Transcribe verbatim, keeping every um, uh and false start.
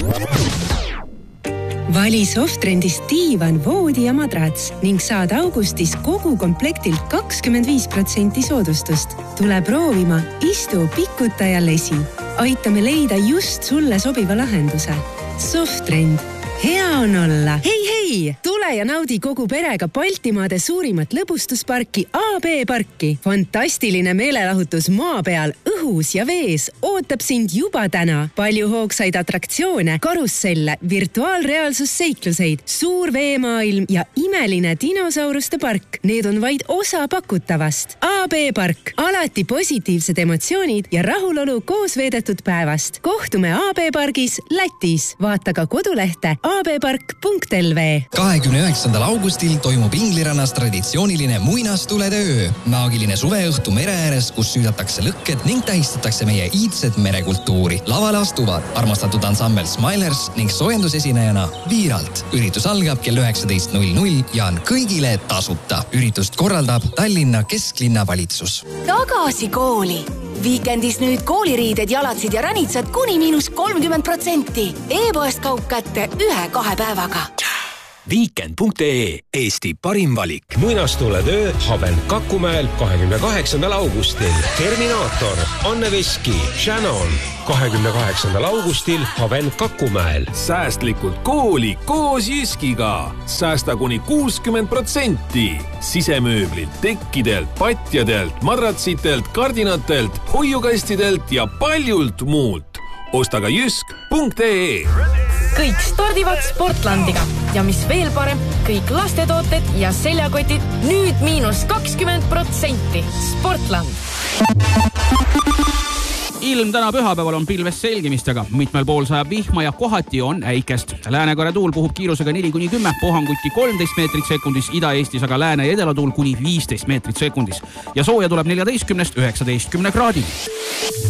Vali Softrendist diivan, voodi ja madrats ning saad augustis kogu komplektilt kakskümmend viis protsenti soodustust. Tule proovima, istu, pikuta ja lesi. Aitame leida just sulle sobiva lahenduse. Softrend. Hea on olla. Hei, hei! Tule ja naudi kogu perega Baltimaade suurimat lõbustusparki A B parki. Fantastiline meelelahutus maa peal, õhus ja vees ootab sind juba täna. Palju hoogsaid atraktsioone, karusselle, virtuaalreaalsusseikluseid, suur veemaailm ja imeline dinosauruste park. Need on vaid osa pakutavast. A B park. Alati positiivsed emotsioonid ja rahulolu koos veedetud päevast. Kohtume A B pargis Lätis. Vaata ka kodulehte a b park punkt l v. kahekümne üheksandal augustil toimub Inglirannas traditsiooniline muinastulede öö. Maagiline suveõhtu mere ääres, kus süüdatakse lõkked ning tähistatakse meie iidset merekultuuri. Lavale astuvad armastatud ansambel Smilers ning soojendusesinejana Viiralt. Üritus algab kell üheksateist null null ja on kõigile tasuta. Üritust korraldab Tallinna kesklinna valitsus. Tagasi kooli! Viikendis nüüd kooliriided, jalatsid ja ranitsad kuni miinus kolmkümmend protsenti. E-poest kaup kätte ühe-kahe päevaga. Viikend punkt ee, Eesti parim valik. Muinastuled öö Haben Kakumäel kahekümne kaheksandal augustil. Terminaator, Anne Veski, Shannon. kahekümne kaheksandal augustil Haben Kakumäel. Säästlikult kooli koos Jyskiga. Säästa kuni kuuskümmend protsenti. Sisemööblilt, tekkidelt, patjadelt, madratsitelt, kardinatelt, hoiukastidelt ja paljult muult. Osta ka jysk punkt ee. Kõik stardivad Sportlandiga ja mis veel parem, kõik lastetooted ja seljakotid nüüd miinus kakskümmend protsenti. Sportland. Ilm täna pühapäeval on pilves selgimistega. Mitmel pool sajab vihma ja kohati on äikest. Läänekare tuul puhub kiirusega neli kuni kümme, Pohanguti kolmteist meetrit sekundis, Ida-Eestis aga lääne ja edela tuul kuni viisteist meetrit sekundis. Ja sooja tuleb neljateistkümnest üheksateistkümne kraadi.